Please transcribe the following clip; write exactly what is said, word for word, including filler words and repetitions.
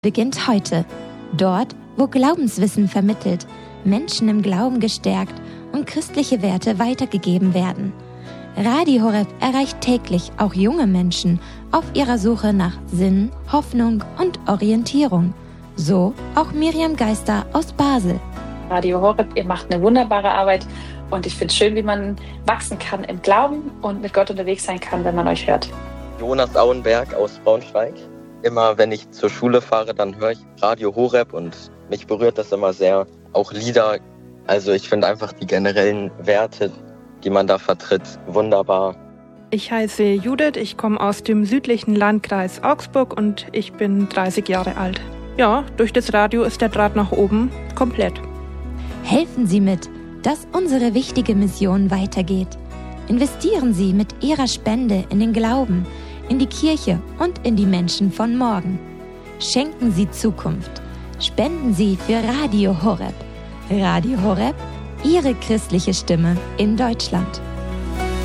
beginnt heute. Dort, wo Glaubenswissen vermittelt, Menschen im Glauben gestärkt und christliche Werte weitergegeben werden. Radio Horeb erreicht täglich auch junge Menschen auf ihrer Suche nach Sinn, Hoffnung und Orientierung. So auch Miriam Geister aus Basel. Radio Horeb, ihr macht eine wunderbare Arbeit und ich finde es schön, wie man wachsen kann im Glauben und mit Gott unterwegs sein kann, wenn man euch hört. Jonas Auenberg aus Braunschweig. Immer wenn ich zur Schule fahre, dann höre ich Radio Horeb und mich berührt das immer sehr. Auch Lieder, also ich finde einfach die generellen Werte, die man da vertritt, wunderbar. Ich heiße Judith, ich komme aus dem südlichen Landkreis Augsburg und ich bin dreißig Jahre alt. Ja, durch das Radio ist der Draht nach oben komplett. Helfen Sie mit, dass unsere wichtige Mission weitergeht. Investieren Sie mit Ihrer Spende in den Glauben, in die Kirche und in die Menschen von morgen. Schenken Sie Zukunft. Spenden Sie für Radio Horeb. Radio Horeb, Ihre christliche Stimme in Deutschland.